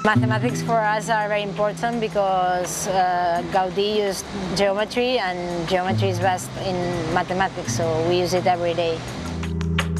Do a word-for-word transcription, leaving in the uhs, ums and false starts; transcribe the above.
Mathematics for us are very important because uh, Gaudí used geometry, and geometry is best in mathematics, so we use it every day.